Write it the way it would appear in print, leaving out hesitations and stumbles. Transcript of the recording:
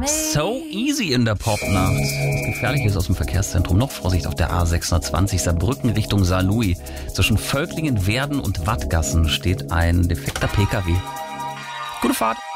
So easy in der Popnacht. Das Gefährliche ist aus dem Verkehrszentrum. Noch Vorsicht auf der A620 Saarbrücken Richtung Saarlouis. Zwischen Völklingen, Werden und Wattgassen steht ein defekter PKW. Gute Fahrt.